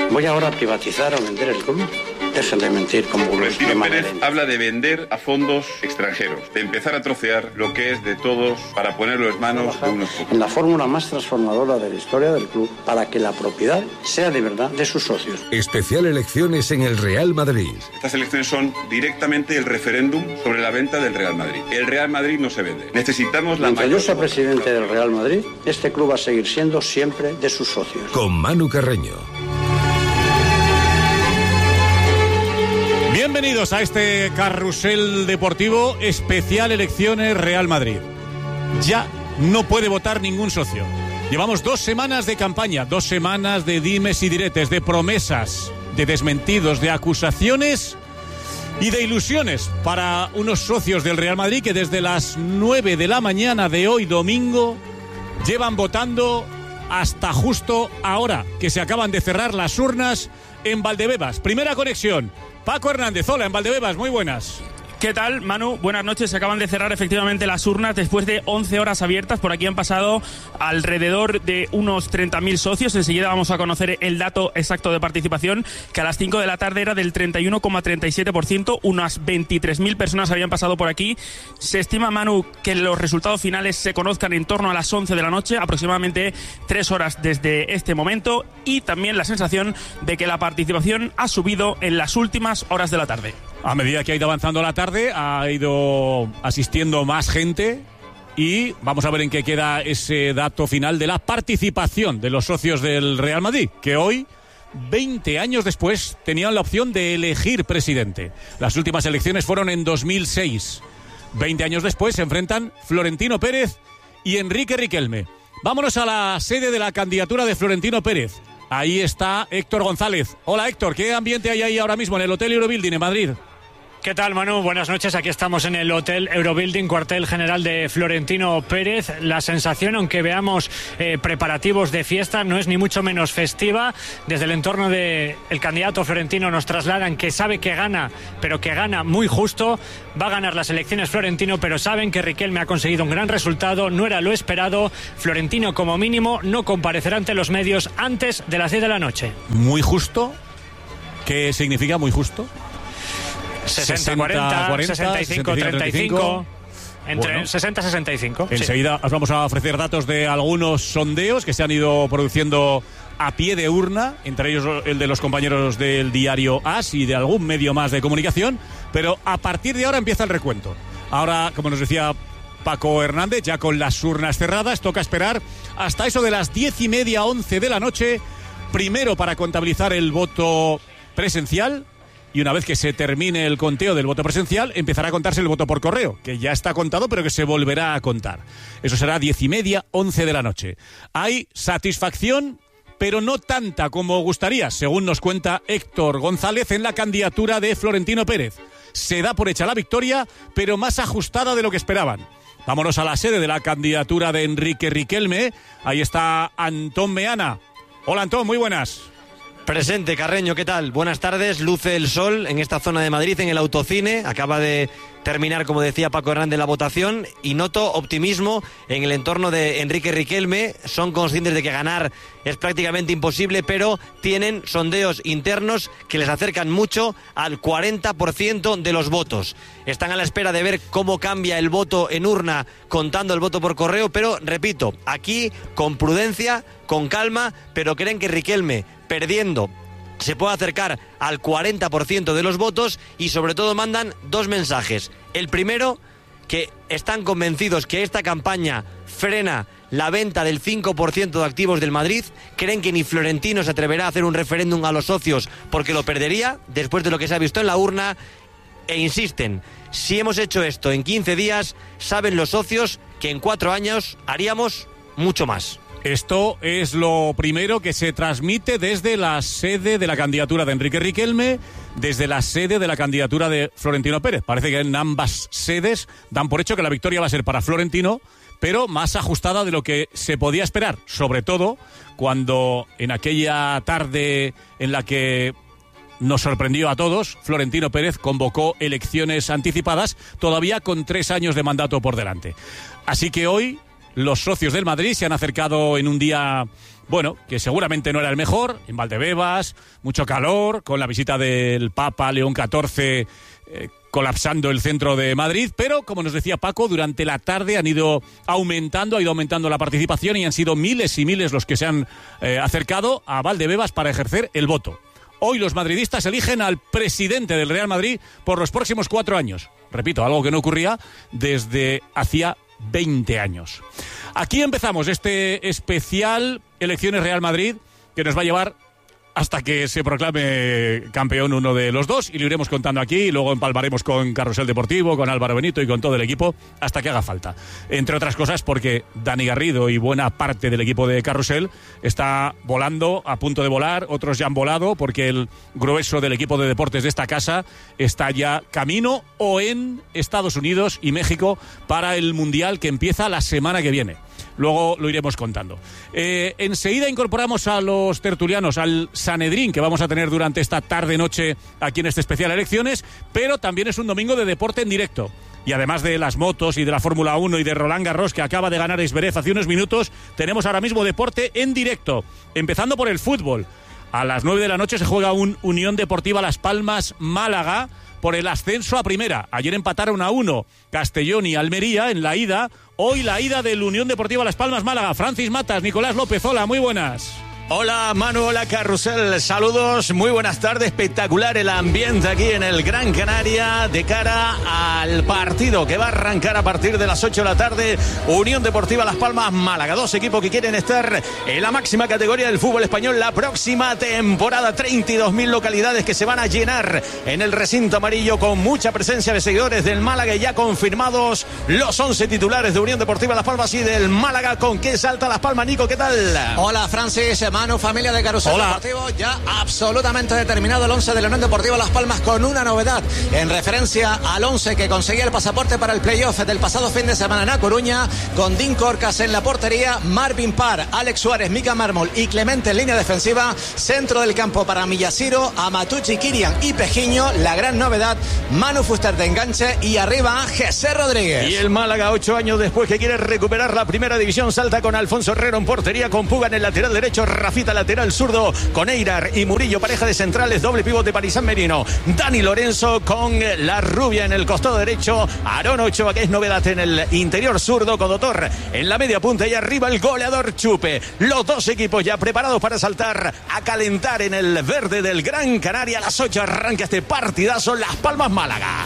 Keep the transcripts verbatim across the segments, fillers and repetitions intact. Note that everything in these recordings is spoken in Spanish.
¿Voy ahora a privatizar o vender el club? Dejen de mentir como unos Florentino de Pérez manera. habla de vender a fondos extranjeros, de empezar a trocear lo que es de todos para ponerlo en manos de unos pocos. En la fórmula más transformadora de la historia del club para que la propiedad sea de verdad de sus socios. Especial elecciones en el Real Madrid. Estas elecciones son directamente el referéndum sobre la venta del Real Madrid. El Real Madrid no se vende. Necesitamos la Mientras mayor... yo sea presidente del Real Madrid, este club va a seguir siendo siempre de sus socios. Con Manu Carreño. Bienvenidos a este carrusel deportivo especial elecciones Real Madrid. Ya no puede votar ningún socio. Llevamos dos semanas de campaña, dos semanas de dimes y diretes, de promesas, de desmentidos, de acusaciones y de ilusiones para unos socios del Real Madrid que desde las nueve de la mañana de hoy domingo llevan votando hasta justo ahora que se acaban de cerrar las urnas en Valdebebas. Primera conexión. Paco Hernández, hola, en Valdebebas, muy buenas. ¿Qué tal, Manu? Buenas noches. Se acaban de cerrar efectivamente las urnas después de once horas abiertas. Por aquí han pasado alrededor de unos treinta mil socios. Enseguida vamos a conocer el dato exacto de participación, que a las cinco de la tarde era del treinta y uno coma treinta y siete por ciento. Unas veintitrés mil personas habían pasado por aquí. Se estima, Manu, que los resultados finales se conozcan en torno a las once de la noche, aproximadamente tres horas desde este momento. Y también la sensación de que la participación ha subido en las últimas horas de la tarde. A medida que ha ido avanzando la tarde, ha ido asistiendo más gente y vamos a ver en qué queda ese dato final de la participación de los socios del Real Madrid, que hoy, veinte años después, tenían la opción de elegir presidente. Las últimas elecciones fueron en dos mil seis. veinte años después se enfrentan Florentino Pérez y Enrique Riquelme. Vámonos a la sede de la candidatura de Florentino Pérez. Ahí está Héctor González. Hola, Héctor, ¿qué ambiente hay ahí ahora mismo en el Hotel Eurobuilding en Madrid? ¿Qué tal, Manu? Buenas noches. Aquí estamos en el Hotel Eurobuilding, cuartel general de Florentino Pérez. La sensación, aunque veamos eh, preparativos de fiesta, no es ni mucho menos festiva. Desde el entorno del candidato Florentino nos trasladan que sabe que gana, pero que gana muy justo. Va a ganar las elecciones Florentino, pero saben que Riquelme ha conseguido un gran resultado. No era lo esperado. Florentino, como mínimo, no comparecerá ante los medios antes de las diez de la noche. ¿Muy justo? ¿Qué significa muy justo? sesenta cuarenta, sesenta y cinco treinta y cinco, entre bueno, sesenta y sesenta y cinco. Enseguida sí. Os vamos a ofrecer datos de algunos sondeos que se han ido produciendo a pie de urna, entre ellos el de los compañeros del diario AS y de algún medio más de comunicación, pero a partir de ahora empieza el recuento. Ahora, como nos decía Paco Hernández, ya con las urnas cerradas, toca esperar hasta eso de las diez y media, once de la noche, primero para contabilizar el voto presencial. Y una vez que se termine el conteo del voto presencial, empezará a contarse el voto por correo, que ya está contado, pero que se volverá a contar. Eso será diez y media, once de la noche. Hay satisfacción, pero no tanta como gustaría, según nos cuenta Héctor González, en la candidatura de Florentino Pérez. Se da por hecha la victoria, pero más ajustada de lo que esperaban. Vámonos a la sede de la candidatura de Enrique Riquelme. Ahí está Antón Meana. Hola, Antón, muy buenas. Presente, Carreño, ¿qué tal? Buenas tardes, luce el sol en esta zona de Madrid, en el Autocine. Acaba de terminar, como decía Paco Hernández, la votación y noto optimismo en el entorno de Enrique Riquelme. Son conscientes de que ganar es prácticamente imposible, pero tienen sondeos internos que les acercan mucho al cuarenta por ciento de los votos. Están a la espera de ver cómo cambia el voto en urna contando el voto por correo, pero repito, aquí con prudencia, con calma, pero creen que Riquelme, perdiendo, se puede acercar al cuarenta por ciento de los votos y sobre todo mandan dos mensajes. El primero, que están convencidos que esta campaña frena la venta del cinco por ciento de activos del Madrid, creen que ni Florentino se atreverá a hacer un referéndum a los socios porque lo perdería después de lo que se ha visto en la urna, e insisten, si hemos hecho esto en quince días, saben los socios que en cuatro años haríamos mucho más. Esto es lo primero que se transmite desde la sede de la candidatura de Enrique Riquelme, desde la sede de la candidatura de Florentino Pérez. Parece que en ambas sedes dan por hecho que la victoria va a ser para Florentino, pero más ajustada de lo que se podía esperar, sobre todo cuando en aquella tarde en la que nos sorprendió a todos, Florentino Pérez convocó elecciones anticipadas, todavía con tres años de mandato por delante. Así que hoy los socios del Madrid se han acercado en un día, bueno, que seguramente no era el mejor, en Valdebebas, mucho calor, con la visita del Papa León catorce eh, colapsando el centro de Madrid, pero como nos decía Paco, durante la tarde han ido aumentando, ha ido aumentando la participación y han sido miles y miles los que se han eh, acercado a Valdebebas para ejercer el voto. Hoy los madridistas eligen al presidente del Real Madrid por los próximos cuatro años. Repito, algo que no ocurría desde hacía veinte años. Aquí empezamos este especial Elecciones Real Madrid que nos va a llevar hasta que se proclame campeón uno de los dos, y lo iremos contando aquí, y luego empalmaremos con Carrusel Deportivo, con Álvaro Benito y con todo el equipo hasta que haga falta. Entre otras cosas porque Dani Garrido y buena parte del equipo de Carrusel está volando, a punto de volar, otros ya han volado porque el grueso del equipo de deportes de esta casa está ya camino o en Estados Unidos y México para el Mundial que empieza la semana que viene. Luego lo iremos contando. Eh, enseguida incorporamos a los tertulianos al Sanedrín que vamos a tener durante esta tarde-noche aquí en este especial Elecciones, pero también es un domingo de deporte en directo. Y además de las motos y de la Fórmula uno y de Roland Garros que acaba de ganar Zverev hace unos minutos, tenemos ahora mismo deporte en directo, empezando por el fútbol. A las nueve de la noche se juega un Unión Deportiva Las Palmas Málaga por el ascenso a primera. Ayer empataron a uno Castellón y Almería en la ida. Hoy la ida del Unión Deportiva Las Palmas Málaga. Francis Matas, Nicolás López, hola, muy buenas. Hola Manu, hola Carrusel, saludos, muy buenas tardes, espectacular el ambiente aquí en el Gran Canaria de cara al partido que va a arrancar a partir de las ocho de la tarde, Unión Deportiva Las Palmas Málaga, dos equipos que quieren estar en la máxima categoría del fútbol español la próxima temporada, treinta y dos mil localidades que se van a llenar en el recinto amarillo con mucha presencia de seguidores del Málaga y ya confirmados los once titulares de Unión Deportiva Las Palmas y del Málaga. ¿Con qué salta Las Palmas, Nico? ¿Qué tal? Hola Francis, Manu, familia de Carrusel Hola. Deportivo, ya absolutamente determinado el once de la Unión Deportiva Las Palmas con una novedad en referencia al once que conseguía el pasaporte para el playoff del pasado fin de semana en A Coruña, con Dean Corcas en la portería, Marvin Parr, Alex Suárez, Mika Mármol y Clemente en línea defensiva, centro del campo para Millásiro, Amatucci, Kirian y Pejiño, la gran novedad, Manu Fuster de enganche y arriba José Rodríguez. Y el Málaga, ocho años después que quiere recuperar la primera división, salta con Alfonso Herrero en portería, con Puga en el lateral derecho, Rafita lateral zurdo, con Eirar y Murillo, pareja de centrales, doble pivote para San Merino, Dani Lorenzo con la rubia en el costado derecho, Aarón Ochoa, que es novedad en el interior zurdo, con Dotor en la media punta y arriba el goleador Chupe. Los dos equipos ya preparados para saltar a calentar en el verde del Gran Canaria. A las ocho arranca este partidazo, Las Palmas Málaga.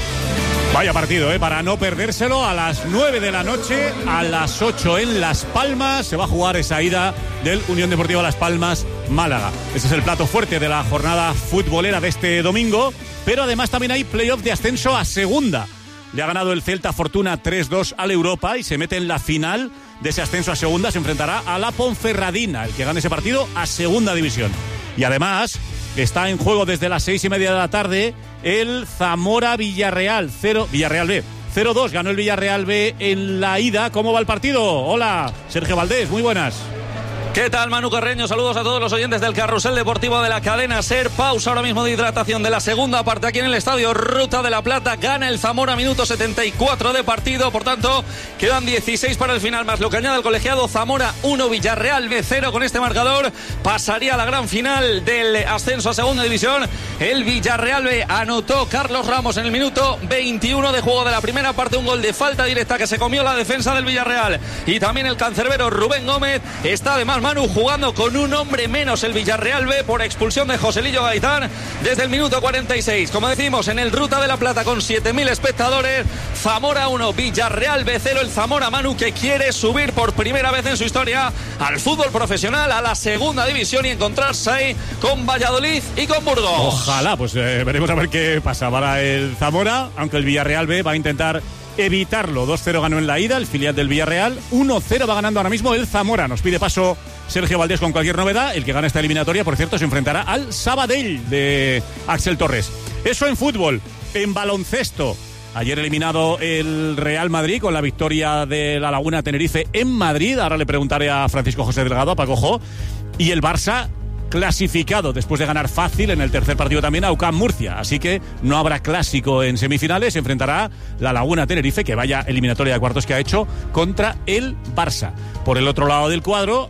Vaya partido, ¿eh? Para no perdérselo, a las nueve de la noche, a las ocho en Las Palmas, se va a jugar esa ida del Unión Deportiva Las Palmas Málaga. Ese es el plato fuerte de la jornada futbolera de este domingo, pero además también hay playoff de ascenso a segunda. Le ha ganado el Celta Fortuna tres dos al Europa y se mete en la final de ese ascenso a segunda. Se enfrentará a la Ponferradina, el que gane ese partido, a segunda división. Y además está en juego desde las seis y media de la tarde el Zamora Villarreal, cero, Villarreal B. cero dos ganó el Villarreal B en la ida. ¿Cómo va el partido? Hola, Sergio Valdés, muy buenas. ¿Qué tal, Manu Carreño? Saludos a todos los oyentes del Carrusel Deportivo de la cadena SER. Pausa ahora mismo de hidratación de la segunda parte aquí en el Estadio Ruta de la Plata. Gana el Zamora, minuto setenta y cuatro de partido. Por tanto, quedan dieciséis para el final, más lo que añade el colegiado. Zamora uno, Villarreal B cero. Con este marcador pasaría a la gran final del ascenso a segunda división. El Villarreal B anotó Carlos Ramos en el minuto veintiuno de juego de la primera parte. Un gol de falta directa que se comió la defensa del Villarreal. Y también el cancerbero Rubén Gómez está además, Manu, jugando con un hombre menos el Villarreal B por expulsión de Joselillo Gaitán desde el minuto cuarenta y seis. Como decimos, en el Ruta de la Plata con siete mil espectadores, Zamora uno, Villarreal B cero. El Zamora, Manu, que quiere subir por primera vez en su historia al fútbol profesional, a la segunda división, y encontrarse ahí con Valladolid y con Burgos. Ojalá, pues eh, veremos a ver qué pasa para el Zamora, aunque el Villarreal B va a intentar evitarlo. dos cero ganó en la ida el filial del Villarreal, uno cero va ganando ahora mismo el Zamora. Nos pide paso Sergio Valdés con cualquier novedad. El que gana esta eliminatoria, por cierto, se enfrentará al Sabadell de Axel Torres. Eso en fútbol. En baloncesto, ayer eliminado el Real Madrid con la victoria de la Laguna Tenerife en Madrid. Ahora le preguntaré a Francisco José Delgado, a Paco Jo. Y el Barça clasificado después de ganar fácil en el tercer partido también a U C A M Murcia. Así que no habrá clásico en semifinales. Se enfrentará la Laguna Tenerife, que vaya eliminatoria de cuartos que ha hecho, contra el Barça. Por el otro lado del cuadro,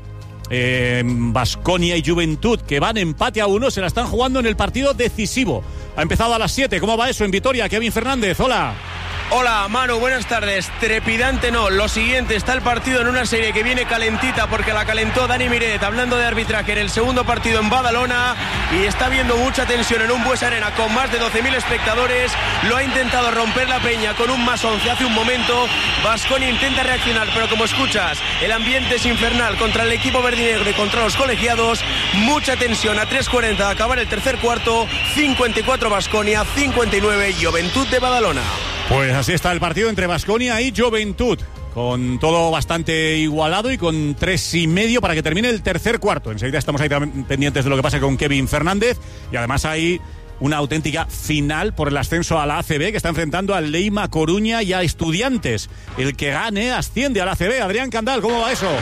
Baskonia eh, y Juventud, que van empate a uno, se la están jugando en el partido decisivo. Ha empezado a las siete. ¿Cómo va eso en Vitoria? Kevin Fernández, hola. Hola, Manu, buenas tardes. Trepidante no, lo siguiente, está el partido en una serie que viene calentita porque la calentó Dani Miret, hablando de arbitraje en el segundo partido en Badalona, y está habiendo mucha tensión en un Buesa Arena con más de doce mil espectadores. Lo ha intentado romper la Peña con un más once hace un momento. Baskonia intenta reaccionar, pero como escuchas, el ambiente es infernal contra el equipo verdinegro y contra los colegiados. Mucha tensión a tres cuarenta de acabar el tercer cuarto. cincuenta y cuatro Baskonia, cincuenta y nueve Juventud de Badalona. Pues así está el partido entre Baskonia y Juventud, con todo bastante igualado y con tres y medio para que termine el tercer cuarto. Enseguida estamos ahí pendientes de lo que pase con Kevin Fernández, y además hay una auténtica final por el ascenso a la A C B, que está enfrentando al Leima Coruña y a Estudiantes. El que gane asciende a la A C B. Adrián Candal, ¿cómo va eso?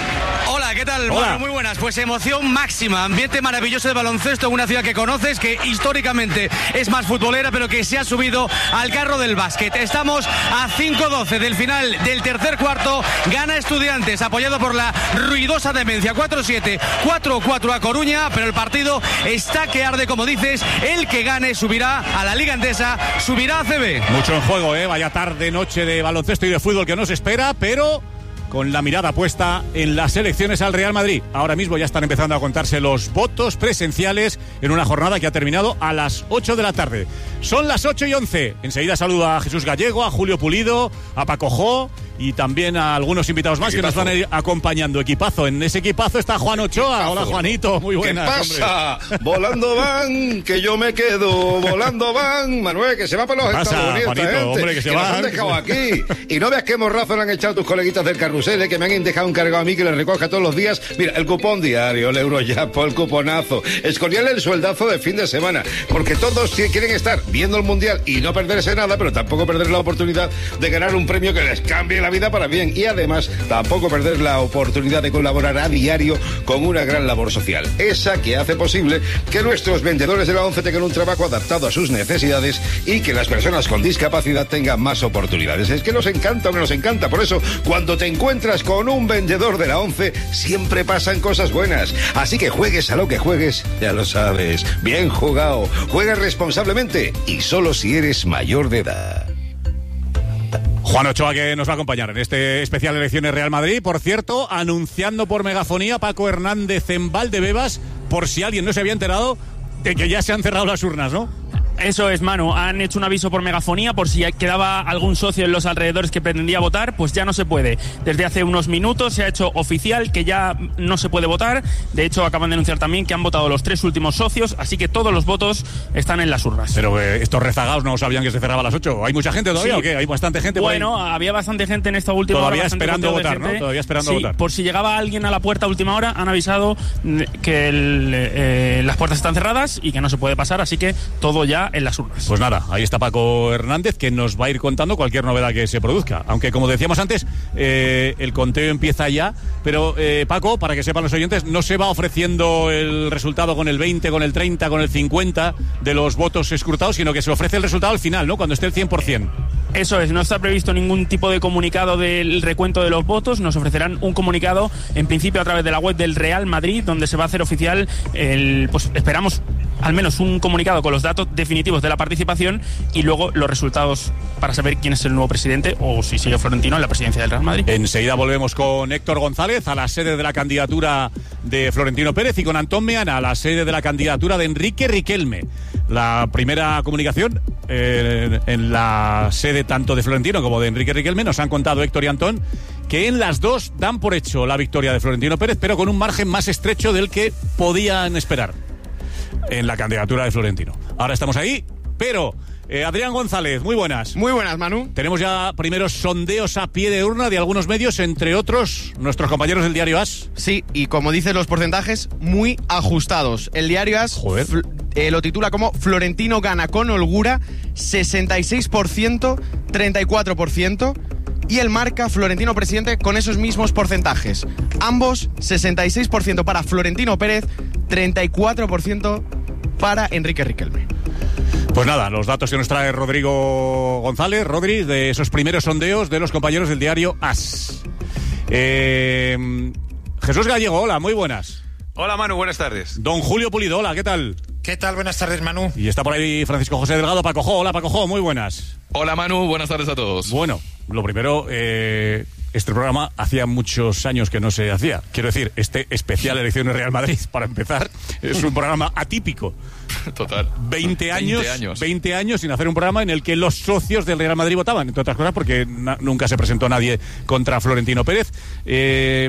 Hola, ¿qué tal? Hola. Bueno, muy buenas. Pues emoción máxima, ambiente maravilloso de baloncesto en una ciudad que conoces, que históricamente es más futbolera, pero que se ha subido al carro del básquet. Estamos a cinco doce del final del tercer cuarto. Gana Estudiantes, apoyado por la ruidosa demencia. cuatro siete, cuatro cuatro a Coruña, pero el partido está que arde, como dices. El que gane subirá a la Liga Endesa, subirá a A C B. Mucho en juego, ¿eh? Vaya tarde, noche de baloncesto y de fútbol que nos espera, pero con la mirada puesta en las elecciones al Real Madrid. Ahora mismo ya están empezando a contarse los votos presenciales en una jornada que ha terminado a las ocho de la tarde. Son las ocho y once. Enseguida saludo a Jesús Gallego, a Julio Pulido, a Paco Jo y también a algunos invitados más equipazo. Que nos van a ir acompañando. Equipazo. En ese equipazo está Juan Ochoa. Equipazo. Hola, Juanito. Muy buenas. ¿Qué pasa? Hombre. Volando van, que yo me quedo. Volando van. Manuel, que se va para los pasa, Estados Unidos. Juanito, gente, hombre, que se que va. Nos han dejado aquí. Y no veas qué morrazo le han echado tus coleguitas del carrusel, eh, que me han dejado encargado a mí que les recoja todos los días. Mira, el cupón diario, el Eurojapo, el cuponazo. Escorial el sueldazo de fin de semana. Porque todos quieren estar viendo el Mundial y no perderse nada, pero tampoco perder la oportunidad de ganar un premio que les cambie la vida para bien. Y además, tampoco perder la oportunidad de colaborar a diario con una gran labor social. Esa que hace posible que nuestros vendedores de la ONCE tengan un trabajo adaptado a sus necesidades y que las personas con discapacidad tengan más oportunidades. Es que nos encanta, nos encanta. Por eso, cuando te encuentras con un vendedor de la ONCE, siempre pasan cosas buenas. Así que juegues a lo que juegues, ya lo sabes. Bien jugado. Juega responsablemente y solo si eres mayor de edad. Juan Ochoa, que nos va a acompañar en este especial Elecciones Real Madrid. Por cierto, anunciando por megafonía Paco Hernández en Valdebebas, por si alguien no se había enterado de que ya se han cerrado las urnas, ¿no? Eso es, Manu. Han hecho un aviso por megafonía por si quedaba algún socio en los alrededores que pretendía votar, pues ya no se puede. Desde hace unos minutos se ha hecho oficial que ya no se puede votar. De hecho, acaban de anunciar también que han votado los tres últimos socios, así que todos los votos están en las urnas. Pero eh, estos rezagados no sabían que se cerraba a las ocho. ¿Hay mucha gente todavía sí. o qué? ¿Hay bastante gente? Bueno, había bastante gente en esta última todavía hora. Esperando votar, ¿no? Todavía esperando sí, votar. Por si llegaba alguien a la puerta a última hora, han avisado que el, eh, las puertas están cerradas y que no se puede pasar, así que todo ya en las urnas. Pues nada, ahí está Paco Hernández, que nos va a ir contando cualquier novedad que se produzca. Aunque, como decíamos antes, eh, el conteo empieza ya. Pero, eh, Paco, para que sepan los oyentes, no se va ofreciendo el resultado con el veinte, con el treinta, con el cincuenta de los votos escrutados, sino que se ofrece el resultado al final, ¿no? Cuando esté el cien por ciento. Eso es, no está previsto ningún tipo de comunicado del recuento de los votos. Nos ofrecerán un comunicado, en principio a través de la web del Real Madrid, donde se va a hacer oficial el, pues esperamos al menos un comunicado con los datos definitivos de la participación y luego los resultados para saber quién es el nuevo presidente o si sigue Florentino en la presidencia del Real Madrid. Enseguida volvemos con Héctor González a la sede de la candidatura de Florentino Pérez y con Antón Meana a la sede de la candidatura de Enrique Riquelme. La primera comunicación eh, en la sede tanto de Florentino como de Enrique Riquelme nos han contado Héctor y Antón que en las dos dan por hecho la victoria de Florentino Pérez, pero con un margen más estrecho del que podían esperar en la candidatura de Florentino. Ahora estamos ahí, pero eh, Adrián González, muy buenas. Muy buenas, Manu. Tenemos ya primeros sondeos a pie de urna de algunos medios, entre otros nuestros compañeros del diario AS. Sí, y como dices, los porcentajes muy ajustados. El diario AS fl- eh, lo titula como Florentino gana con holgura, sesenta y seis por ciento, treinta y cuatro por ciento. Y el Marca, Florentino presidente, con esos mismos porcentajes. Ambos, sesenta y seis por ciento para Florentino Pérez, treinta y cuatro por ciento para Enrique Riquelme. Pues nada, los datos que nos trae Rodrigo González, Rodri, de esos primeros sondeos de los compañeros del diario AS. Eh, Jesús Gallego, hola, muy buenas. Hola Manu, buenas tardes. Don Julio Pulido, hola, ¿qué tal? ¿Qué tal? Buenas tardes, Manu. Y está por ahí Francisco José Delgado, Paco Jo, hola Paco Jo, muy buenas. Hola Manu, buenas tardes a todos. Bueno, lo primero, eh, este programa hacía muchos años que no se hacía. Quiero decir, este especial Elecciones Real Madrid, para empezar, es un programa atípico. Total. veinte años, veinte años sin hacer un programa en el que los socios del Real Madrid votaban, entre otras cosas porque na- nunca se presentó nadie contra Florentino Pérez. Eh,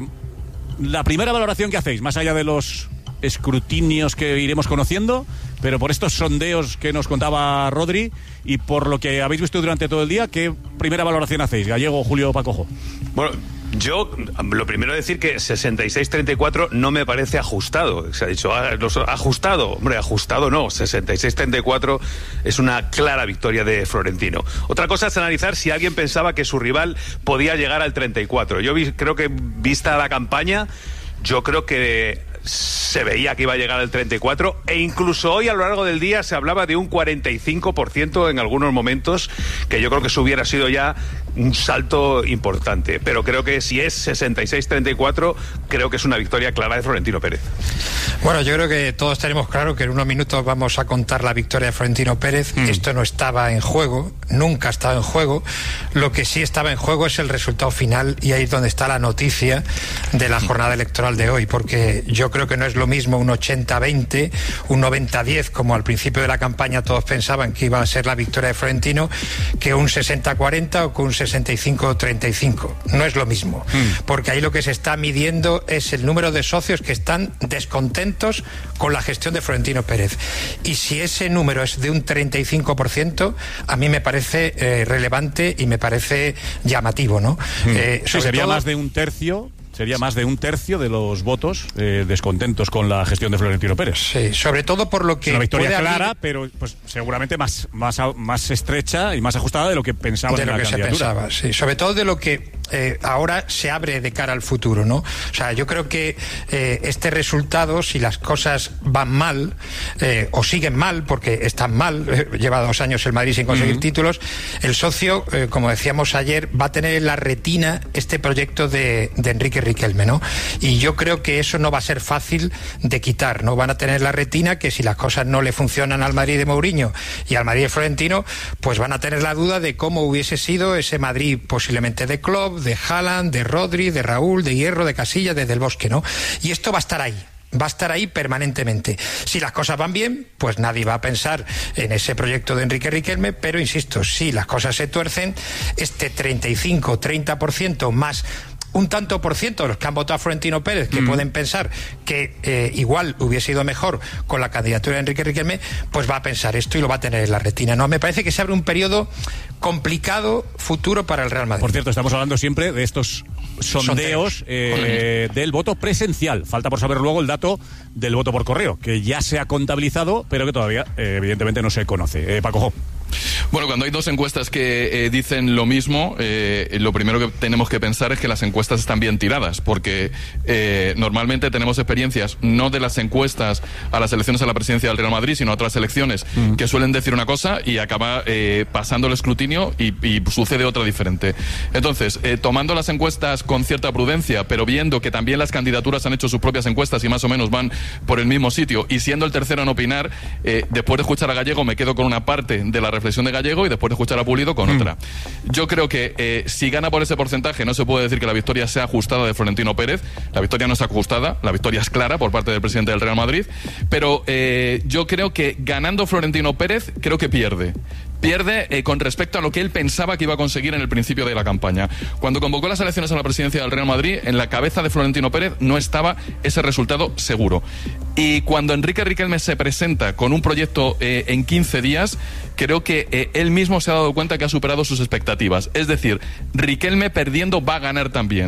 la primera valoración que hacéis, más allá de los escrutinios que iremos conociendo, pero por estos sondeos que nos contaba Rodri y por lo que habéis visto durante todo el día, ¿qué primera valoración hacéis? Gallego, Julio, Pacojo. Bueno, yo lo primero decir que sesenta y seis treinta y cuatro no me parece ajustado. Se ha dicho, ah, los, ajustado. Hombre, ajustado no. sesenta y seis treinta y cuatro es una clara victoria de Florentino. Otra cosa es analizar si alguien pensaba que su rival podía llegar al treinta y cuatro. Yo vi, creo que, vista la campaña, yo creo que se veía que iba a llegar al treinta y cuatro e incluso hoy a lo largo del día se hablaba de un cuarenta y cinco por ciento en algunos momentos, que yo creo que eso hubiera sido ya un salto importante, pero creo que si es sesenta y seis treinta y cuatro creo que es una victoria clara de Florentino Pérez. Bueno, yo creo que todos tenemos claro que en unos minutos vamos a contar la victoria de Florentino Pérez. Mm. Esto no estaba en juego, nunca ha estado en juego. Lo que sí estaba en juego es el resultado final, y ahí es donde está la noticia de la jornada electoral de hoy, porque yo creo que no es lo mismo un ochenta veinte, un noventa diez, como al principio de la campaña todos pensaban que iba a ser la victoria de Florentino, que un sesenta cuarenta o que un sesenta y cinco treinta y cinco. No es lo mismo, mm. porque ahí lo que se está midiendo es el número de socios que están descontentos con la gestión de Florentino Pérez. Y si ese número es de un treinta y cinco por ciento, a mí me parece eh, relevante y me parece llamativo, ¿no? Mm. Eh, sí, sería todo... más de un tercio... Sería más de un tercio de los votos eh, descontentos con la gestión de Florentino Pérez. Sí, sobre todo por lo que... Es una victoria puede clara, haber... pero pues seguramente más, más, más estrecha y más ajustada de lo que pensaban en la candidatura. De lo que se pensaba, sí. Sobre todo de lo que eh, ahora se abre de cara al futuro, ¿no? O sea, yo creo que eh, este resultado, si las cosas van mal, eh, o siguen mal, porque están mal, eh, lleva dos años el Madrid sin conseguir uh-huh. títulos, el socio, eh, como decíamos ayer, va a tener en la retina este proyecto de, de Enrique Riquelme, ¿no? Y yo creo que eso no va a ser fácil de quitar, ¿no? Van a tener la retina que si las cosas no le funcionan al Madrid de Mourinho y al Madrid de Florentino, pues van a tener la duda de cómo hubiese sido ese Madrid posiblemente de Klopp, de Haaland, de Rodri, de Raúl, de Hierro, de Casillas, de Del Bosque, ¿no? Y esto va a estar ahí. Va a estar ahí permanentemente. Si las cosas van bien, pues nadie va a pensar en ese proyecto de Enrique Riquelme, pero insisto, si las cosas se tuercen, este treinta y cinco treinta por ciento más un tanto por ciento de los que han votado a Florentino Pérez, que mm. pueden pensar que eh, igual hubiese ido mejor con la candidatura de Enrique Riquelme, pues va a pensar esto y lo va a tener en la retina, ¿no? Me parece que se abre un periodo complicado futuro para el Real Madrid. Por cierto, estamos hablando siempre de estos sondeos, sondeos. Eh, del voto presencial. Falta por saber luego el dato del voto por correo, que ya se ha contabilizado, pero que todavía eh, evidentemente no se conoce. Eh, Paco Jo. Bueno, cuando hay dos encuestas que eh, dicen lo mismo, eh, lo primero que tenemos que pensar es que las encuestas están bien tiradas, porque eh, normalmente tenemos experiencias no de las encuestas a las elecciones a la presidencia del Real Madrid, sino a otras elecciones mm. que suelen decir una cosa y acaba eh, pasando el escrutinio y, y sucede otra diferente. Entonces, eh, tomando las encuestas con cierta prudencia, pero viendo que también las candidaturas han hecho sus propias encuestas y más o menos van por el mismo sitio, y siendo el tercero en opinar, eh, después de escuchar a Gallego me quedo con una parte de la reflexión de Gallego y después de escuchar a Pulido con mm. otra. Yo creo que eh, si gana por ese porcentaje no se puede decir que la victoria sea ajustada de Florentino Pérez. La victoria no es ajustada, la victoria es clara por parte del presidente del Real Madrid, pero eh, yo creo que ganando Florentino Pérez creo que pierde. Pierde eh, con respecto a lo que él pensaba que iba a conseguir en el principio de la campaña. Cuando convocó las elecciones a la presidencia del Real Madrid, en la cabeza de Florentino Pérez no estaba ese resultado seguro. Y cuando Enrique Riquelme se presenta con un proyecto eh, en quince días, creo que eh, él mismo se ha dado cuenta que ha superado sus expectativas. Es decir, Riquelme perdiendo va a ganar también.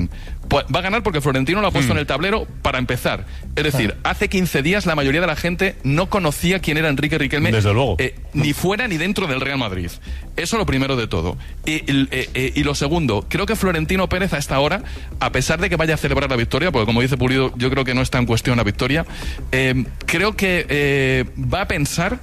Pues va a ganar porque Florentino lo ha puesto Mm. en el tablero para empezar. Es decir, hace quince días la mayoría de la gente no conocía quién era Enrique Riquelme. Desde luego. eh, ni fuera ni dentro del Real Madrid. Eso lo primero de todo. Y, y, eh, y lo segundo, creo que Florentino Pérez a esta hora, a pesar de que vaya a celebrar la victoria, porque como dice Pulido, yo creo que no está en cuestión la victoria, eh, creo que eh, va a pensar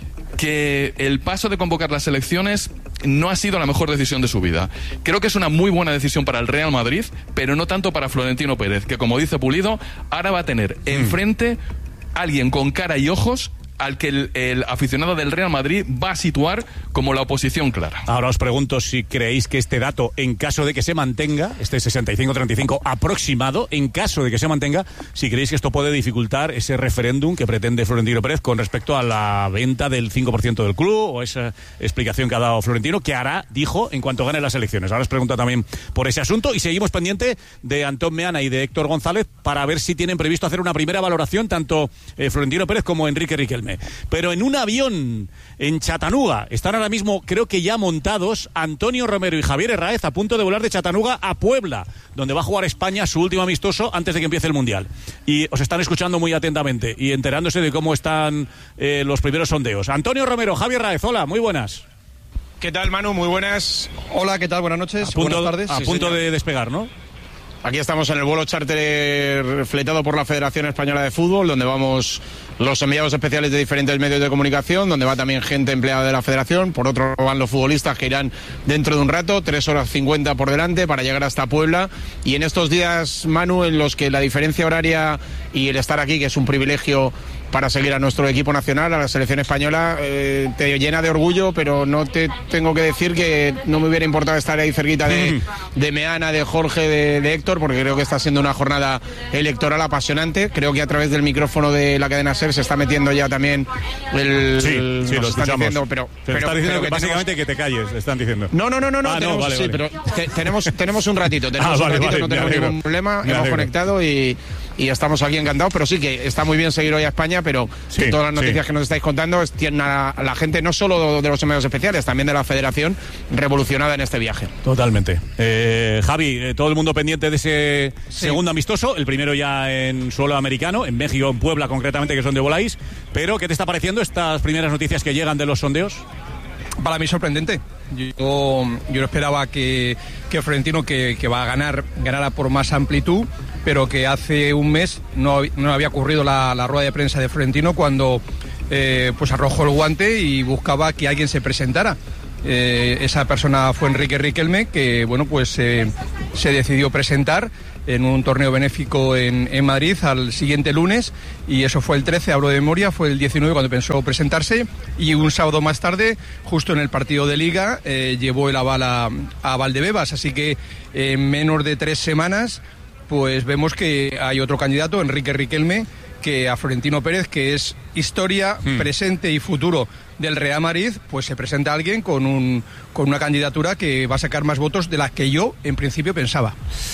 que el paso de convocar las elecciones no ha sido la mejor decisión de su vida. Creo que es una muy buena decisión para el Real Madrid, pero no tanto para Florentino Pérez, que como dice Pulido, ahora va a tener enfrente alguien con cara y ojos al que el, el aficionado del Real Madrid va a situar como la oposición clara. Ahora os pregunto si creéis que este dato, en caso de que se mantenga, este sesenta y cinco treinta y cinco aproximado, en caso de que se mantenga, si creéis que esto puede dificultar ese referéndum que pretende Florentino Pérez con respecto a la venta del cinco por ciento del club, o esa explicación que ha dado Florentino, que hará, dijo, en cuanto gane las elecciones. Ahora os pregunto también por ese asunto y seguimos pendiente de Antón Meana y de Héctor González para ver si tienen previsto hacer una primera valoración tanto eh, Florentino Pérez como Enrique Riquelme. Pero en un avión en Chattanooga están ahora mismo, creo que ya montados, Antonio Romero y Javier Herráez a punto de volar de Chattanooga a Puebla, donde va a jugar España su último amistoso antes de que empiece el Mundial. Y os están escuchando muy atentamente y enterándose de cómo están eh, los primeros sondeos. Antonio Romero, Javier Herráez, hola, muy buenas. ¿Qué tal, Manu? Muy buenas. Hola, ¿qué tal? Buenas noches. A punto, Buenas tardes. a Sí, punto señor. de despegar, ¿no? Aquí estamos en el vuelo charter fletado por la Federación Española de Fútbol, donde vamos los enviados especiales de diferentes medios de comunicación, donde va también gente empleada de la Federación. Por otro lado van los futbolistas que irán dentro de un rato, tres horas cincuenta por delante para llegar hasta Puebla. Y en estos días, Manu, en los que la diferencia horaria y el estar aquí, que es un privilegio para seguir a nuestro equipo nacional, a la selección española, eh, te llena de orgullo, pero no te tengo que decir que no me hubiera importado estar ahí cerquita de, de Meana, de Jorge, de, de Héctor, porque creo que está siendo una jornada electoral apasionante. Creo que a través del micrófono de la cadena SER se está metiendo ya también el... Sí, sí, nos lo están escuchamos. diciendo, pero, Se pero, está diciendo pero que, que básicamente tenemos... que te calles, le están diciendo. No, no, no, no, no, Ah, tenemos, vale, sí, vale. pero te- tenemos, tenemos un ratito, tenemos Ah, un vale, ratito, vale, no me tenemos alegro. ningún problema, Me hemos alegro. conectado y, y estamos aquí encantados, pero sí que está muy bien seguir hoy a España, pero Sí, que todas las noticias sí. que nos estáis contando es, tienen a la gente no solo de los medios especiales, también de la Federación revolucionada en este viaje. Totalmente. Eh, Javi, eh, todo el mundo pendiente de ese segundo amistoso, el primero ya en suelo americano, en México, en Puebla concretamente, que es donde voláis. Pero, ¿qué te está pareciendo estas primeras noticias que llegan de los sondeos? Para mí sorprendente. Yo, yo no esperaba que, que Florentino, que, que va a ganar, ganara por más amplitud, pero que hace un mes no, no había ocurrido la, la rueda de prensa de Florentino cuando eh, pues arrojó el guante y buscaba que alguien se presentara. Eh, esa persona fue Enrique Riquelme, que bueno, pues eh, se decidió presentar en un torneo benéfico en, en Madrid al siguiente lunes, y eso fue el trece, hablo de memoria, fue el diecinueve cuando pensó presentarse, y un sábado más tarde, justo en el partido de Liga, eh, llevó el aval a, a Valdebebas, así que en menos de tres semanas pues vemos que hay otro candidato, Enrique Riquelme, que a Florentino Pérez, que es historia, hmm. presente y futuro del Real Madrid, pues se presenta alguien con, un, con una candidatura que va a sacar más votos de las que yo en principio pensaba.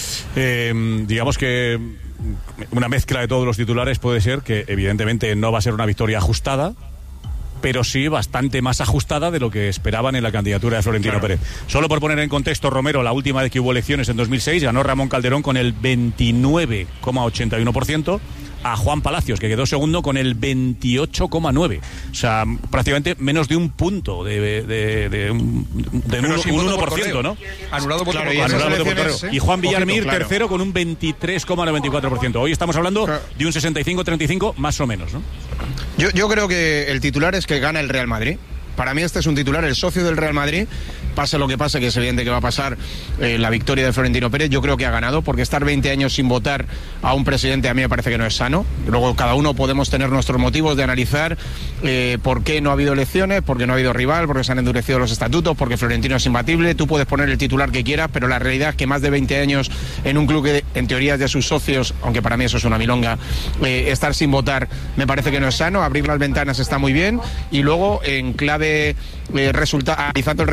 Eh, digamos que una mezcla de todos los titulares puede ser que evidentemente no va a ser una victoria ajustada, pero sí bastante más ajustada de lo que esperaban en la candidatura de Florentino claro. Pérez. Solo por poner en contexto, Romero, la última vez que hubo elecciones en dos mil seis, ganó Ramón Calderón con el veintinueve coma ochenta y uno por ciento, a Juan Palacios, que quedó segundo con el veintiocho coma nueve. O sea, prácticamente menos de un punto, de, de, de un, de un, un uno por ciento, ¿no? Anulado por claro, correo. y, Anulado por correo. Y Juan Villarmir, Poquito, claro. tercero, con un veintitrés coma noventa y cuatro por ciento. Hoy estamos hablando de un sesenta y cinco treinta y cinco, más o menos, ¿no? Yo, yo creo que el titular es que gana el Real Madrid. Para mí este es un titular, el socio del Real Madrid, pase lo que pase, que es evidente que va a pasar eh, la victoria de Florentino Pérez, yo creo que ha ganado, porque estar veinte años sin votar a un presidente a mí me parece que no es sano. Luego cada uno podemos tener nuestros motivos de analizar eh, por qué no ha habido elecciones, porque no ha habido rival, porque se han endurecido los estatutos, porque Florentino es imbatible. Tú puedes poner el titular que quieras, pero la realidad es que más de veinte años en un club que en teoría es de sus socios, aunque para mí eso es una milonga, eh, estar sin votar me parece que no es sano. Abrir las ventanas está muy bien, y luego en clave eh, resulta, analizando el resultado, a mí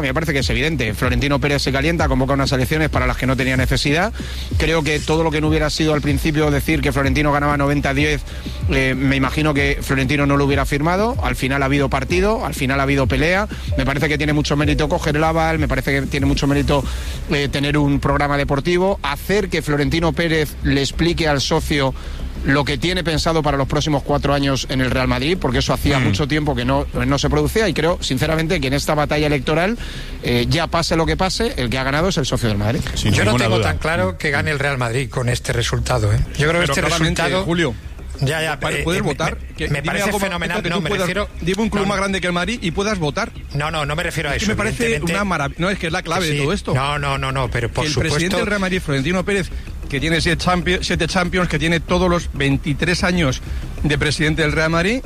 me parece que es evidente. Florentino Pérez se calienta, convoca unas elecciones para las que no tenía necesidad. Creo que todo lo que no hubiera sido al principio decir que Florentino ganaba noventa a diez, eh, me imagino que Florentino no lo hubiera firmado. Al final ha habido partido, al final ha habido pelea. Me parece que tiene mucho mérito coger el aval, me parece que tiene mucho mérito eh, tener un programa deportivo, hacer que Florentino Pérez le explique al socio lo que tiene pensado para los próximos cuatro años en el Real Madrid, porque eso hacía mm. mucho tiempo que no, no se producía, y creo sinceramente que en esta batalla electoral, eh, ya pase lo que pase, el que ha ganado es el socio del Madrid. Sin Yo no tengo duda. tan claro que gane el Real Madrid con este resultado, ¿eh? Yo creo que Pero este resultado... Julio, Ya, ya, para eh, poder eh, votar, me, que me parece fenomenal. Que no, tú me puedas, refiero. Dime un club no, más grande que el Madrid y puedas votar. No, no, no me refiero a es eso. Que me parece una maravilla. No, es que es la clave sí, de todo esto. No, no, no, no, pero por que el supuesto. presidente del Real Madrid, Florentino Pérez, que tiene siete champions, siete champions, que tiene todos los veintitrés años de presidente del Real Madrid,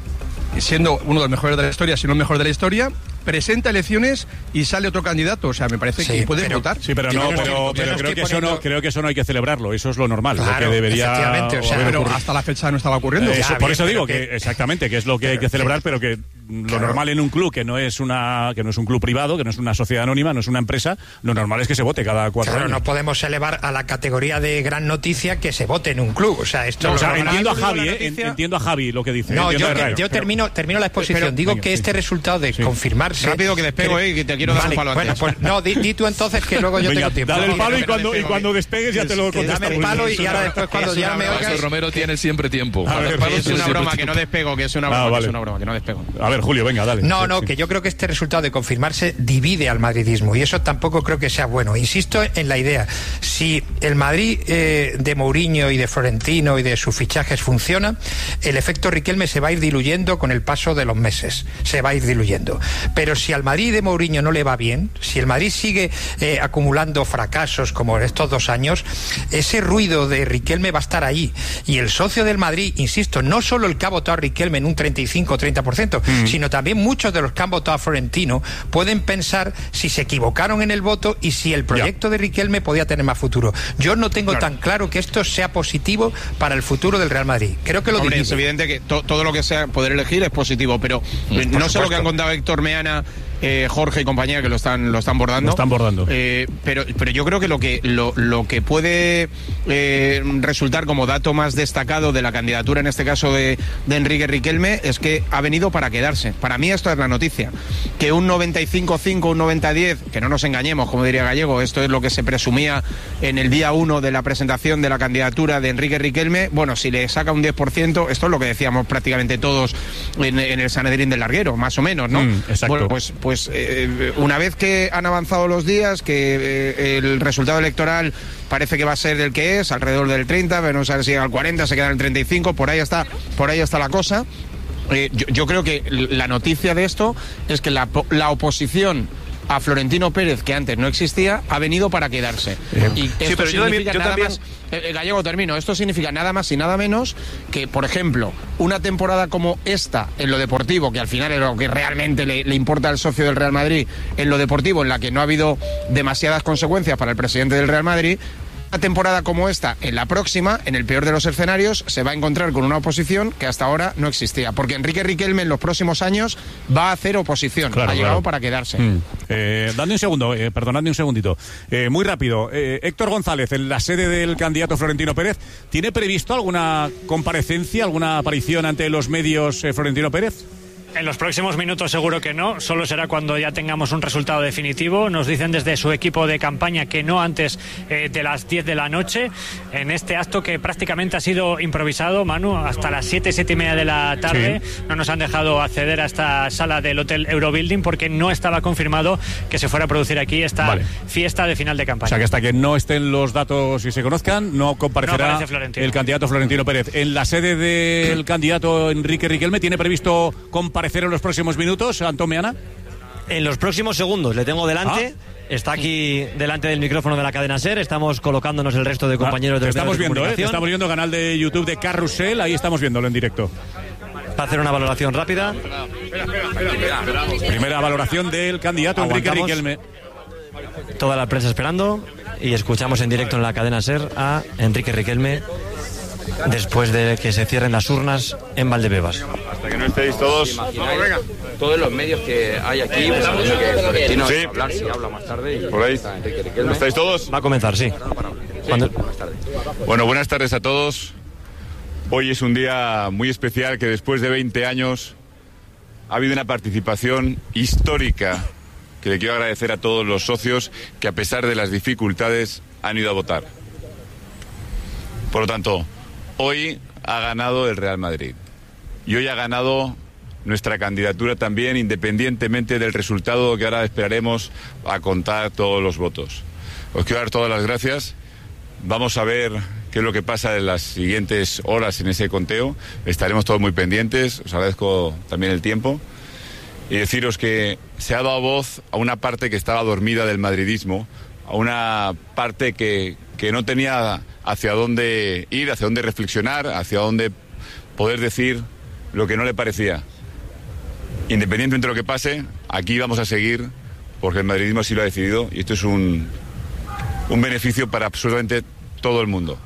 siendo uno de los mejores de la historia, si no el mejor de la historia, presenta elecciones y sale otro candidato. O sea, me parece sí, que puedes pero, votar. Sí, pero no, pero, pero, pero creo, que eso no, creo que eso no hay que celebrarlo. Eso es lo normal. Claro, lo que debería. Efectivamente, o sea, pero hasta la fecha no estaba ocurriendo. Eh, eso, ya, por bien, eso digo que, que exactamente, que es lo que hay que celebrar, pero que lo claro. normal en un club que no es una que no es un club privado, que no es una sociedad anónima, no es una empresa, lo normal es que se vote cada cuatro claro, años. No podemos elevar a la categoría de gran noticia que se vote en un club. O sea, esto no, o sea, normal. entiendo a Javi, eh, entiendo a Javi lo que dice. No, yo, a yo termino, termino la exposición. Pero, digo venga, que sí. este resultado de sí. confirmarse. Rápido que despego, eh, que te quiero dar vale, un palo bueno, antes. Pues no, di, di tú entonces que luego yo venga, tengo tiempo. Dale el palo no, y cuando, y cuando despegues ya te lo contesto. Dame el palo y ahora después cuando ya me oigas. Romero tiene siempre tiempo. A ver, es una broma, que no despego, que es una broma, que es una broma, que no despego. A ver, Julio, venga, dale. No, no, que yo creo que este resultado de confirmarse divide al madridismo y eso tampoco creo que sea bueno. Insisto en la idea, si el Madrid eh, de Mourinho y de Florentino y de sus fichajes funciona, el efecto Riquelme se va a ir diluyendo con el paso de los meses, se va a ir diluyendo. Pero si al Madrid de Mourinho no le va bien, si el Madrid sigue eh, acumulando fracasos como estos dos años, ese ruido de Riquelme va a estar ahí. Y el socio del Madrid, insisto, no solo el que ha votado a Riquelme en un treinta y cinco o treinta por ciento, mm. sino también muchos de los que han votado a Florentino pueden pensar si se equivocaron en el voto y si el proyecto ya. de Riquelme podía tener más futuro. Yo no tengo claro. tan claro que esto sea positivo para el futuro del Real Madrid. Creo que lo Hombre, divide. es evidente que to todo lo que sea poder elegir es positivo, pero mm, no supuesto. sé lo que han contado Héctor Meana, eh, Jorge y compañía, que lo están lo están bordando. Lo están bordando. Eh, pero, pero yo creo que lo que lo, lo que puede eh, resultar como dato más destacado de la candidatura, en este caso de, de Enrique Riquelme, es que ha venido para quedarse. Para mí esto es la noticia. Que un noventa y cinco cinco, un noventa diez, que no nos engañemos, como diría Gallego, esto es lo que se presumía en el día uno de la presentación de la candidatura de Enrique Riquelme. Bueno, si le saca un diez por ciento, esto es lo que decíamos prácticamente todos en, en el Sanedrín del Larguero, más o menos, ¿no? Mm, exacto. Bueno, pues, pues eh, una vez que han avanzado los días, que eh, el resultado electoral parece que va a ser el que es, alrededor del treinta, pero no sabe si llega al cuarenta, se queda en el treinta y cinco, por ahí está, por ahí está la cosa. Eh, yo, yo creo que la noticia de esto es que la, la oposición a Florentino Pérez, que antes no existía, ha venido para quedarse. Eh, y esto sí, pero yo también, yo nada también... más, eh, Gallego, termino, esto significa nada más y nada menos que, por ejemplo, una temporada como esta en lo deportivo, que al final es lo que realmente le, le importa al socio del Real Madrid, en lo deportivo, en la que no ha habido demasiadas consecuencias para el presidente del Real Madrid. Una temporada como esta, en la próxima, en el peor de los escenarios, se va a encontrar con una oposición que hasta ahora no existía. Porque Enrique Riquelme en los próximos años va a hacer oposición. Claro, ha llegado claro. para quedarse. Mm. Eh, dadme un segundo, eh, perdonadme un segundito. Eh, muy rápido. Eh, Héctor González, en la sede del candidato Florentino Pérez, ¿tiene previsto alguna comparecencia, alguna aparición ante los medios eh, Florentino Pérez? En los próximos minutos seguro que no, solo será cuando ya tengamos un resultado definitivo. Nos dicen desde su equipo de campaña que no antes eh, de las diez de la noche, en este acto que prácticamente ha sido improvisado, Manu, hasta las siete, siete y media de la tarde. Sí. No nos han dejado acceder a esta sala del Hotel Eurobuilding porque no estaba confirmado que se fuera a producir aquí esta vale. fiesta de final de campaña. O sea que hasta que no estén los datos y se conozcan, no comparecerá no el candidato Florentino Pérez. En la sede del candidato Enrique Riquelme, ¿tiene previsto comparecer en los próximos minutos, Antón Meana? En los próximos segundos, le tengo delante. Ah. Está aquí delante del micrófono de la cadena SER. Estamos colocándonos el resto de compañeros ah, de estamos de viendo, ¿eh? Estamos viendo canal de YouTube de Carrusel. Ahí estamos viéndolo en directo. Para hacer una valoración rápida. Espera, espera, espera, espera. Primera valoración del candidato Aguantamos. Enrique Riquelme. Toda la prensa esperando y escuchamos en directo en la cadena SER a Enrique Riquelme después de que se cierren las urnas en Valdebebas. Hasta que no estéis todos. Todos los medios que hay aquí, pues, que Florentino sí. hablar, si habla más tarde. Y ¿Por ahí? ¿No estáis todos? Va a comenzar, sí. Cuando... Bueno, buenas tardes a todos. Hoy es un día muy especial que después de veinte años ha habido una participación histórica que le quiero agradecer a todos los socios que a pesar de las dificultades han ido a votar. Por lo tanto, hoy ha ganado el Real Madrid y hoy ha ganado nuestra candidatura también, independientemente del resultado que ahora esperaremos a contar todos los votos. Os quiero dar todas las gracias. Vamos a ver qué es lo que pasa en las siguientes horas en ese conteo. Estaremos todos muy pendientes. Os agradezco también el tiempo. Y deciros que se ha dado voz a una parte que estaba dormida del madridismo, a una parte que, que no tenía hacia dónde ir, hacia dónde reflexionar, hacia dónde poder decir lo que no le parecía. Independientemente de lo que pase, aquí vamos a seguir porque el madridismo así lo ha decidido y esto es un, un beneficio para absolutamente todo el mundo.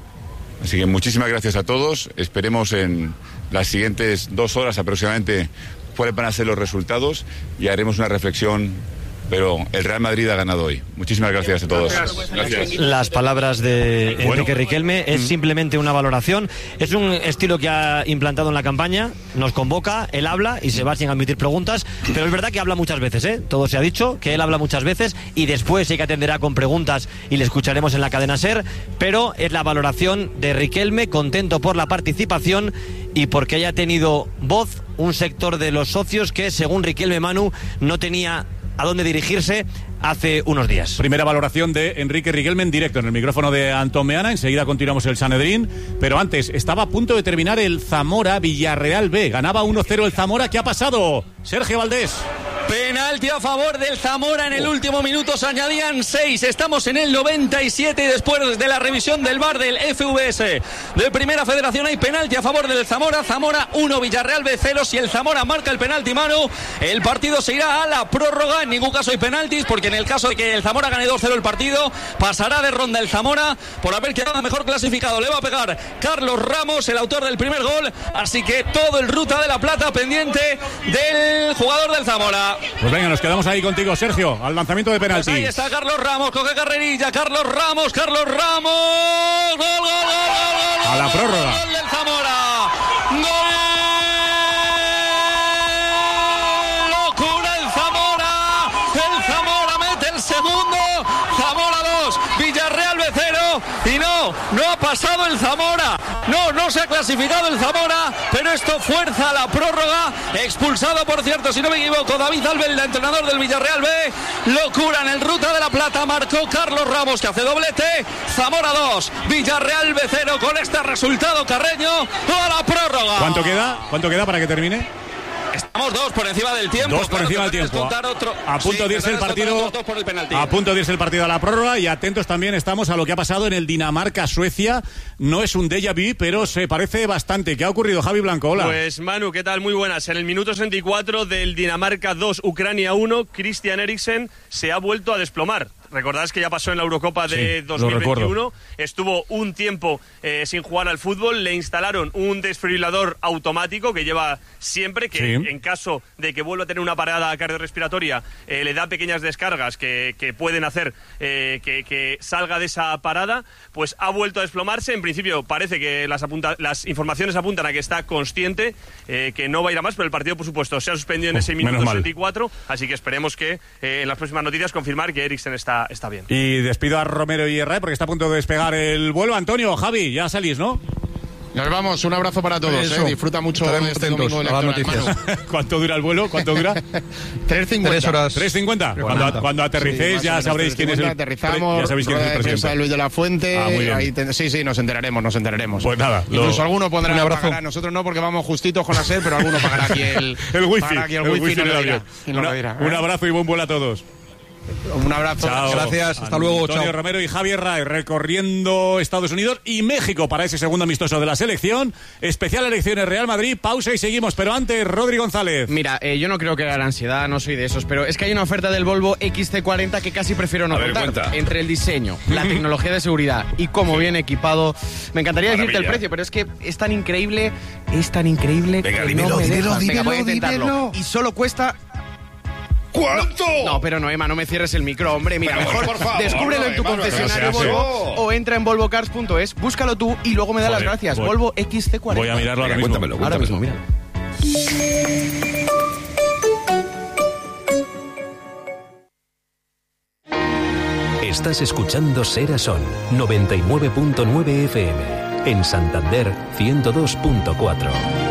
Así que muchísimas gracias a todos. Esperemos en las siguientes dos horas aproximadamente cuáles van a ser los resultados y haremos una reflexión, pero el Real Madrid ha ganado hoy. Muchísimas gracias a todos. Gracias. Las palabras de Bueno. Enrique Riquelme es simplemente una valoración. Es un estilo que ha implantado en la campaña. Nos convoca, él habla y se va sin admitir preguntas. Pero es verdad que habla muchas veces, ¿eh? Todo se ha dicho, que él habla muchas veces y después sí que atenderá con preguntas y le escucharemos en la cadena SER. Pero es la valoración de Riquelme, contento por la participación y porque haya tenido voz un sector de los socios que, según Riquelme, Manu, no tenía a dónde dirigirse hace unos días. Primera valoración de Enrique Riquelme en directo en el micrófono de Antón Meana. Enseguida continuamos el Sanedrín, pero antes estaba a punto de terminar el Zamora Villarreal B. Ganaba uno cero el Zamora. ¿Qué ha pasado? Sergio Valdés. Penalti a favor del Zamora en el último minuto, se añadían seis, estamos en el noventa y siete y después de la revisión del V A R del F V S de Primera Federación hay penalti a favor del Zamora. Zamora uno, Villarreal B cero. Si el Zamora marca el penalti, Manu, el partido se irá a la prórroga. En ningún caso hay penaltis, porque en el caso de que el Zamora gane dos cero el partido, pasará de ronda el Zamora por haber quedado mejor clasificado. Le va a pegar Carlos Ramos, el autor del primer gol, así que todo el Ruta de la Plata pendiente del jugador del Zamora. Pues venga, nos quedamos ahí contigo, Sergio, al lanzamiento de penalti. Pues ahí está Carlos Ramos, coge carrerilla, Carlos Ramos, Carlos Ramos, gol, gol, gol, gol, gol, a la prórroga. Gol del Zamora, gol, locura el Zamora, el Zamora mete el segundo, Zamora dos, Villarreal B cero, y no, no ha pasado el Zamora, no, no se ha clasificado el Zamora, pero esto fuerza a la prórroga, expulsado por cierto, si no me equivoco, David Albelda, entrenador del Villarreal B, locura en el Ruta de la Plata, marcó Carlos Ramos que hace doblete, Zamora dos, Villarreal B cero, con este resultado Carreño, a la prórroga. ¿Cuánto queda? ¿Cuánto queda para que termine? Estamos dos por encima del tiempo. Dos por claro, encima del tiempo. Otro... A punto sí, de irse el partido. Dos por el penalti. A punto de irse el partido a la prórroga y atentos también estamos a lo que ha pasado en el Dinamarca-Suecia. No es un déjà vu, pero se parece bastante. ¿Qué ha ocurrido, Javi Blanco? Hola. Pues Manu, ¿qué tal? Muy buenas. En el minuto sesenta y cuatro del Dinamarca dos, Ucrania uno, Christian Eriksen se ha vuelto a desplomar. Recordad que ya pasó en la Eurocopa de sí, dos mil veintiuno, estuvo un tiempo eh, sin jugar al fútbol, le instalaron un desfibrilador automático que lleva siempre, que sí. en caso de que vuelva a tener una parada cardiorrespiratoria, eh, le da pequeñas descargas que, que pueden hacer eh, que, que salga de esa parada, pues ha vuelto a desplomarse. En principio parece que las, apunta, las informaciones apuntan a que está consciente, eh, que no va a ir a más, pero el partido, por supuesto, se ha suspendido en ese oh, minuto sesenta y cuatro, así que esperemos que eh, en las próximas noticias confirmar que Eriksen está Está bien. Y despido a Romero y Herrera porque está a punto de despegar el vuelo. Antonio, Javi, ya salís, ¿no? Nos vamos, un abrazo para todos, eh. Disfruta mucho de este domingo a las noticias. ¿Cuánto dura el vuelo? ¿Cuánto dura? tres cincuenta. Tres horas. ¿tres cincuenta? Cuando, cuando aterricéis Sí, ya sabréis quién es el aterrizamos, ya sabéis quién es el presidente. Luis de la Fuente. Ah, muy bien. Ahí te, sí, sí, nos enteraremos, nos enteraremos. Pues nada. Incluso lo, alguno pondrá un abrazo. pagará. Nosotros no, porque vamos justitos con la SER, pero alguno pagará aquí el, el wifi. pagará aquí el, el wifi, wifi y nos del lo dirá, avión. y nos Una, lo dirá, un ¿eh? abrazo y buen vuelo a todos. Un abrazo. Chao. Gracias. Hasta luego. Antonio Chao. Romero y Javier Ray recorriendo Estados Unidos y México para ese segundo amistoso de la selección. Especial elecciones Real Madrid. Pausa y seguimos. Pero antes, Rodri González. Mira, eh, yo no creo que la ansiedad, no soy de esos, pero es que hay una oferta del Volvo X C cuarenta que casi prefiero no A ver, contar. cuenta. Entre el diseño, la tecnología de seguridad y cómo viene equipado. Me encantaría decirte el Maravilla. precio, pero es que es tan increíble, es tan increíble Venga, que dímelo, no me dímelo, dejas. Venga, dímelo, voy a intentarlo. dímelo. Y solo cuesta... ¿Cuánto? No, pero no, Emma, no me cierres el micro, hombre. Mira, Pero, mejor por favor, descúbrelo en tu Emma, no, concesionario no se hace. Volvo o entra en volvo cars punto es, búscalo tú y luego me da las Joder, gracias. voy. Volvo X C cuarenta. Voy a mirarlo ahora Venga, mismo. cuéntamelo, Ahora mismo, mira. Estás escuchando Sera Son noventa y nueve punto nueve F M. En Santander ciento dos punto cuatro.